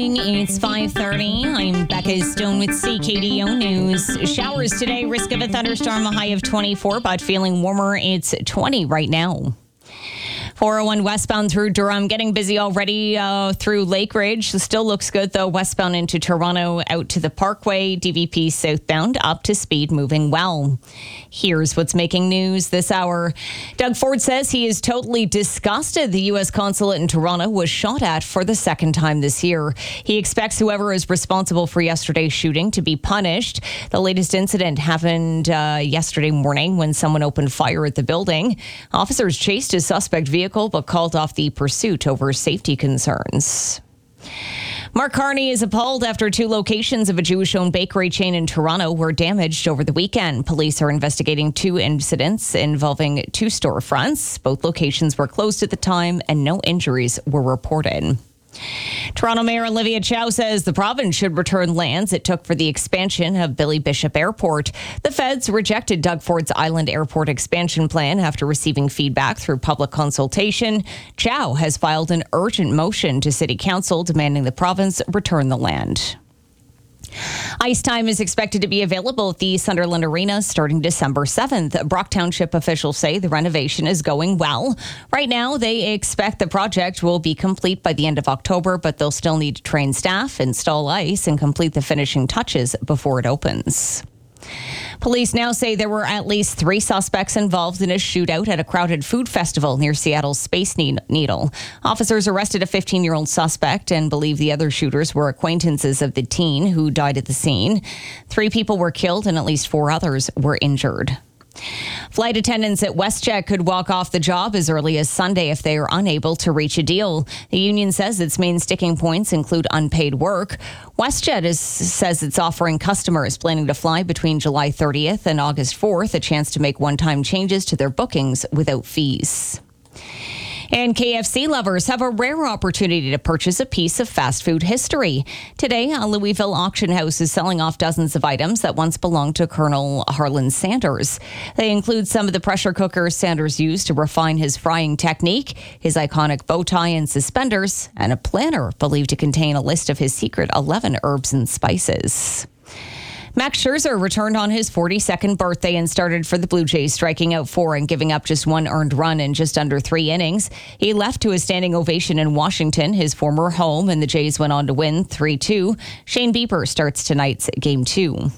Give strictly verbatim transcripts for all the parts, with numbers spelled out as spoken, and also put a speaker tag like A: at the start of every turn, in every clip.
A: It's five thirty. I'm Becca Stone with C K D O News. Showers today, risk of a thunderstorm, a high of twenty-four, but feeling warmer. It's twenty right now. four oh one westbound through Durham, getting busy already uh, through Lake Ridge. Still looks good, though, westbound into Toronto, out to the Parkway. D V P southbound, up to speed, moving well. Here's what's making news this hour. Doug Ford says he is totally disgusted the U S consulate in Toronto was shot at for the second time this year. He expects whoever is responsible for yesterday's shooting to be punished. The latest incident happened uh, yesterday morning when someone opened fire at the building. Officers chased his suspect vehicle but called off the pursuit over safety concerns. Mark Carney is appalled after two locations of a Jewish-owned bakery chain in Toronto were damaged over the weekend. Police are investigating two incidents involving two storefronts. Both locations were closed at the time and no injuries were reported. Toronto Mayor Olivia Chow says the province should return lands it took for the expansion of Billy Bishop Airport. The feds rejected Doug Ford's Island Airport expansion plan after receiving feedback through public consultation. Chow has filed an urgent motion to City Council demanding the province return the land. Ice time is expected to be available at the Sunderland Arena starting December seventh. Brock Township officials say the renovation is going well. Right now, they expect the project will be complete by the end of October, but they'll still need to train staff, install ice, and complete the finishing touches before it opens. Police now say there were at least three suspects involved in a shootout at a crowded food festival near Seattle's Space Needle. Officers arrested a fifteen-year-old suspect and believe the other shooters were acquaintances of the teen who died at the scene. Three people were killed and at least four others were injured. Flight attendants at WestJet could walk off the job as early as Sunday if they are unable to reach a deal. The union says its main sticking points include unpaid work. WestJet is, says it's offering customers planning to fly between July thirtieth and August fourth a chance to make one-time changes to their bookings without fees. And K F C lovers have a rare opportunity to purchase a piece of fast food history. Today, a Louisville auction house is selling off dozens of items that once belonged to Colonel Harlan Sanders. They include some of the pressure cookers Sanders used to refine his frying technique, his iconic bow tie and suspenders, and a planner believed to contain a list of his secret eleven herbs and spices. Max Scherzer returned on his forty-second birthday and started for the Blue Jays, striking out four and giving up just one earned run in just under three innings. He left to a standing ovation in Washington, his former home, and the Jays went on to win three two. Shane Bieber starts tonight's Game two.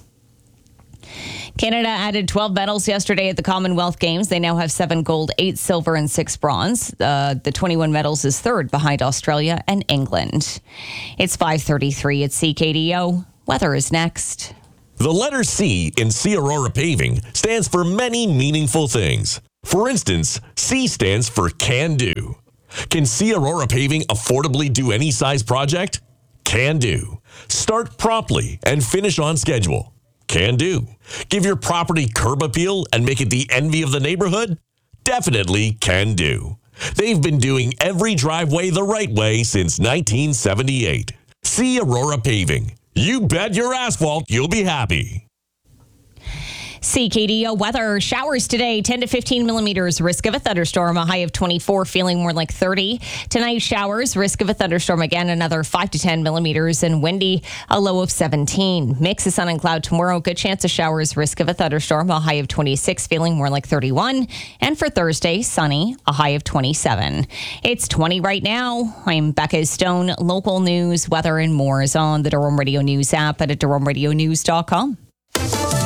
A: Canada added twelve medals yesterday at the Commonwealth Games. They now have seven gold, eight silver, and six bronze. Uh, the twenty-one medals is third behind Australia and England. It's five thirty-three at C K D O. Weather is next.
B: The letter C in C Aurora Paving stands for many meaningful things. For instance, C stands for Can Do. Can C Aurora Paving affordably do any size project? Can do. Start promptly and finish on schedule. Can do. Give your property curb appeal and make it the envy of the neighborhood? Definitely can do. They've been doing every driveway the right way since nineteen seventy-eight. C Aurora Paving. You bet your asphalt you'll be happy.
A: C K D O weather. Showers today, ten to fifteen millimeters. Risk of a thunderstorm, a high of twenty-four, feeling more like thirty. Tonight, showers. Risk of a thunderstorm again, another five to ten millimeters. And windy, a low of seventeen. Mix of sun and cloud tomorrow. Good chance of showers. Risk of a thunderstorm, a high of twenty-six, feeling more like thirty-one. And for Thursday, sunny, a high of twenty-seven. It's twenty right now. I'm Becca Stone. Local news, weather, and more is on the Durham Radio News app and at durham radio news dot com.